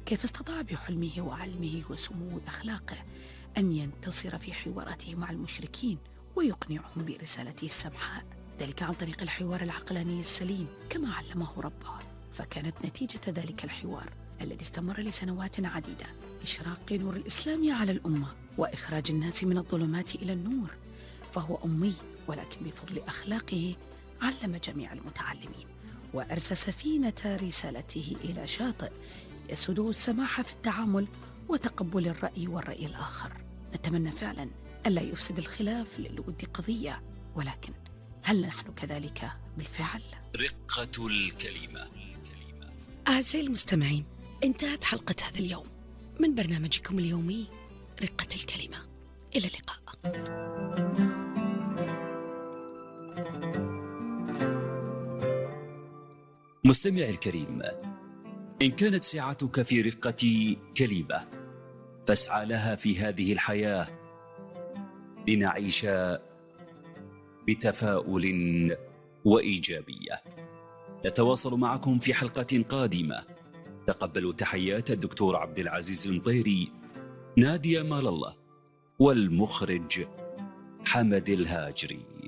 كيف استطاع بحلمه وعلمه وسمو أخلاقه أن ينتصر في حواراته مع المشركين ويقنعهم برسالته السمحاء، ذلك عن طريق الحوار العقلاني السليم كما علمه ربه. فكانت نتيجة ذلك الحوار الذي استمر لسنوات عديدة إشراق نور الإسلام على الأمة وإخراج الناس من الظلمات إلى النور. فهو أمي، ولكن بفضل أخلاقه علم جميع المتعلمين وأرسى سفينة رسالته إلى شاطئ يسوده السماح في التعامل وتقبل الرأي والرأي الآخر. نتمنى فعلا ألا يفسد الخلاف للود قضية، ولكن هل نحن كذلك بالفعل؟ رقة الكلمة. أعزائي المستمعين، انتهت حلقة هذا اليوم من برنامجكم اليومي رقة الكلمة. إلى اللقاء. مستمعي الكريم، إن كانت سعتك في رقة كلمة فاسعى لها في هذه الحياة لنعيش بتفاؤل وإيجابية. نتواصل معكم في حلقة قادمة. تقبلوا تحيات الدكتور عبد العزيز المطيري، نادية مال الله، والمخرج حمد الهاجري.